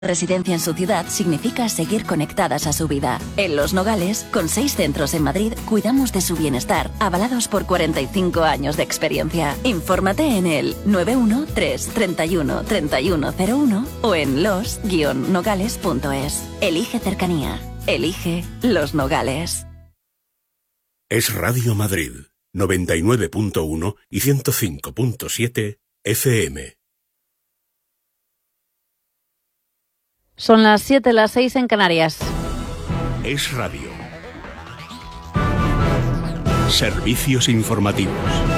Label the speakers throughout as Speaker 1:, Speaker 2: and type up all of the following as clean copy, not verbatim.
Speaker 1: Residencia en su ciudad significa seguir conectadas a su vida. En Los Nogales, con 6 centros en Madrid, cuidamos de su bienestar, avalados por 45 años de experiencia. Infórmate en el 913 31 3101 o en los-nogales.es. Elige cercanía. Elige Los Nogales.
Speaker 2: Es Radio Madrid, 99.1 y 105.7 FM.
Speaker 3: Son las 7, las 6 en Canarias.
Speaker 2: Es Radio. Servicios informativos.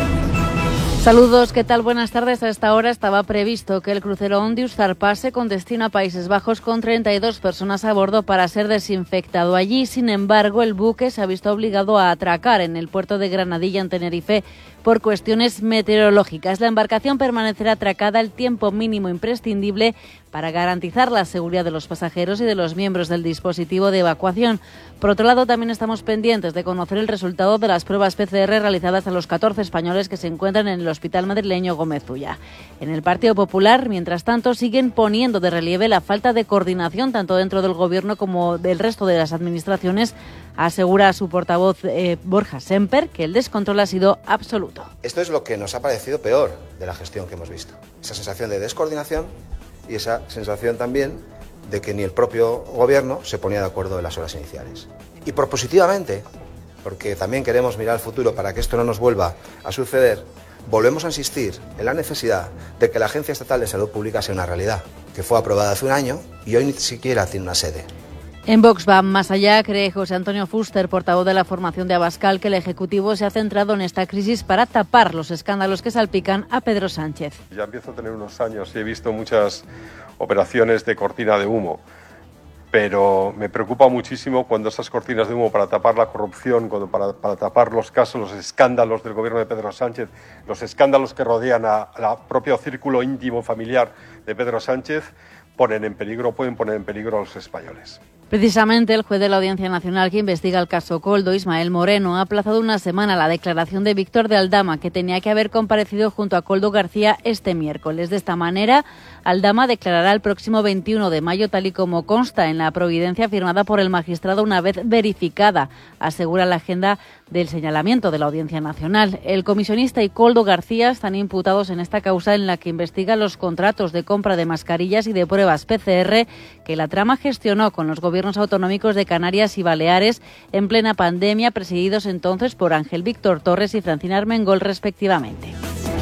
Speaker 3: Saludos, ¿qué tal? Buenas tardes. A esta hora estaba previsto que el crucero Ondius zarpase con destino a Países Bajos con 32 personas a bordo para ser desinfectado allí. Sin embargo, el buque se ha visto obligado a atracar en el puerto de Granadilla, en Tenerife, por cuestiones meteorológicas. La embarcación permanecerá atracada el tiempo mínimo imprescindible para garantizar la seguridad de los pasajeros y de los miembros del dispositivo de evacuación. Por otro lado, también estamos pendientes de conocer el resultado de las pruebas PCR realizadas a los 14 españoles que se encuentran en el hospital madrileño Gómez Ulla. En el Partido Popular, mientras tanto, siguen poniendo de relieve la falta de coordinación tanto dentro del Gobierno como del resto de las administraciones. Asegura su portavoz Borja Semper que el descontrol ha sido absoluto.
Speaker 4: Esto es lo que nos ha parecido peor de la gestión que hemos visto. Esa sensación de descoordinación y esa sensación también de que ni el propio gobierno se ponía de acuerdo en las horas iniciales. Y propositivamente, porque también queremos mirar al futuro para que esto no nos vuelva a suceder, volvemos a insistir en la necesidad de que la Agencia Estatal de Salud Pública sea una realidad, que fue aprobada hace un año y hoy ni siquiera tiene una sede.
Speaker 3: En Vox va más allá, cree José Antonio Fuster, portavoz de la formación de Abascal, que el Ejecutivo se ha centrado en esta crisis para tapar los escándalos que salpican a Pedro Sánchez.
Speaker 5: Ya empiezo a tener unos años y he visto muchas operaciones de cortina de humo, pero me preocupa muchísimo cuando esas cortinas de humo para tapar la corrupción, para tapar los casos, los escándalos del gobierno de Pedro Sánchez, los escándalos que rodean al propio círculo íntimo familiar de Pedro Sánchez, pueden poner en peligro a los españoles.
Speaker 3: Precisamente el juez de la Audiencia Nacional que investiga el caso Koldo, Ismael Moreno, ha aplazado una semana la declaración de Víctor de Aldama, que tenía que haber comparecido junto a Koldo García este miércoles. De esta manera, Aldama declarará el próximo 21 de mayo, tal y como consta en la providencia firmada por el magistrado una vez verificada, asegura la agenda del señalamiento de la Audiencia Nacional. El comisionista y Koldo García están imputados en esta causa en la que investiga los contratos de compra de mascarillas y de pruebas PCR que la trama gestionó con los gobiernos autonómicos de Canarias y Baleares en plena pandemia, presididos entonces por Ángel Víctor Torres y Francina Armengol, respectivamente.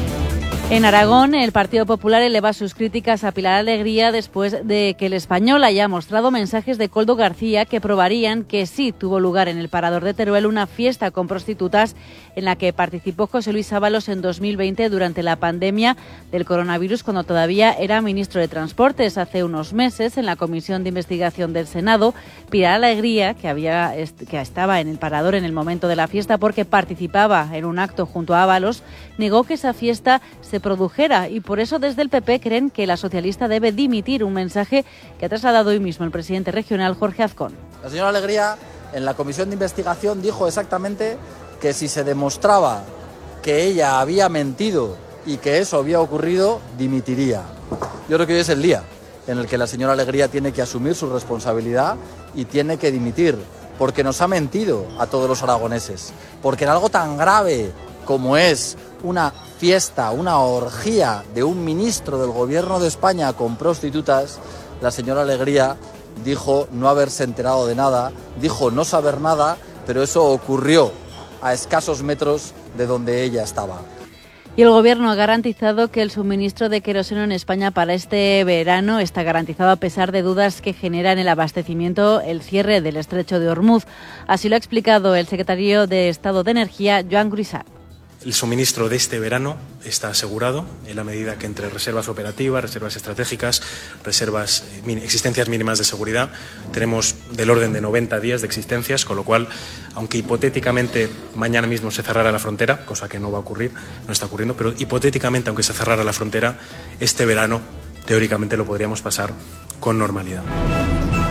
Speaker 3: En Aragón, el Partido Popular eleva sus críticas a Pilar Alegría después de que el Español haya mostrado mensajes de Koldo García que probarían que sí tuvo lugar en el Parador de Teruel una fiesta con prostitutas en la que participó José Luis Ábalos en 2020 durante la pandemia del coronavirus, cuando todavía era ministro de Transportes. Hace unos meses, en la Comisión de Investigación del Senado, Pilar Alegría, que estaba en el Parador en el momento de la fiesta porque participaba en un acto junto a Ábalos, negó que esa fiesta se produjera y por eso desde el PP creen que la socialista debe dimitir, un mensaje que ha trasladado hoy mismo el presidente regional Jorge Azcón.
Speaker 6: La señora Alegría en la comisión de investigación dijo exactamente que si se demostraba que ella había mentido y que eso había ocurrido, dimitiría. Yo creo que hoy es el día en el que la señora Alegría tiene que asumir su responsabilidad y tiene que dimitir, porque nos ha mentido a todos los aragoneses, porque en algo tan grave como es una fiesta, una orgía de un ministro del gobierno de España con prostitutas, la señora Alegría dijo no haberse enterado de nada, dijo no saber nada, pero eso ocurrió a escasos metros de donde ella estaba.
Speaker 3: Y el Gobierno ha garantizado que el suministro de queroseno en España para este verano está garantizado a pesar de dudas que genera en el abastecimiento el cierre del estrecho de Ormuz. Así lo ha explicado el secretario de Estado de Energía, Joan Grisat.
Speaker 7: El suministro de este verano está asegurado en la medida que entre reservas operativas, reservas estratégicas, existencias mínimas de seguridad, tenemos del orden de 90 días de existencias, con lo cual, aunque hipotéticamente mañana mismo se cerrara la frontera, cosa que no va a ocurrir, no está ocurriendo, pero hipotéticamente, aunque se cerrara la frontera, este verano teóricamente lo podríamos pasar con normalidad.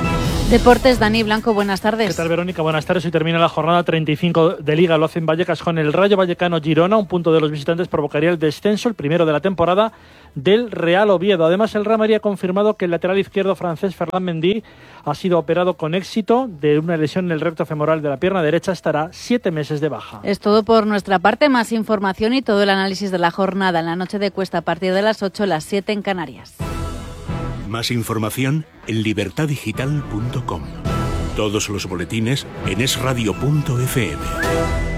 Speaker 3: Deportes, Dani Blanco, buenas tardes.
Speaker 8: ¿Qué tal, Verónica? Buenas tardes. Hoy termina la jornada 35 de Liga. Lo hacen Vallecas con el Rayo Vallecano-Girona. Un punto de los visitantes provocaría el descenso, el primero de la temporada, del Real Oviedo. Además, el Real Madrid ha confirmado que el lateral izquierdo francés Ferland Mendy ha sido operado con éxito de una lesión en el recto femoral de la pierna derecha. Estará 7 meses de baja.
Speaker 3: Es todo por nuestra parte. Más información y todo el análisis de la jornada en la noche de Cuesta a partir de las 8, las 7 en Canarias.
Speaker 2: Más información en libertadigital.com. Todos los boletines en esradio.fm.